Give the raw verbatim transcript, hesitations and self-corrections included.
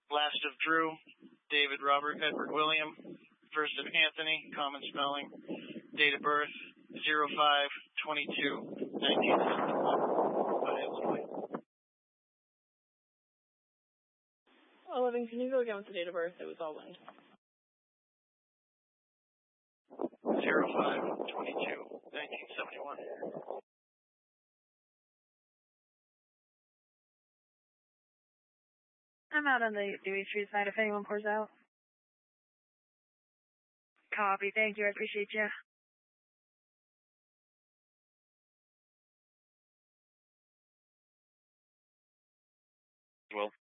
Last of Drew, David Robert Edward William. First of Anthony, common spelling. Date of birth, zero five twenty-two nineteen seventy-one. Illinois. Oh, Living, can you go again with the date of birth? It was all wind. zero five twenty-two nineteen seventy-one. I'm out on the Dewey Street side if anyone pours out. Copy. Thank you. I appreciate you. Well.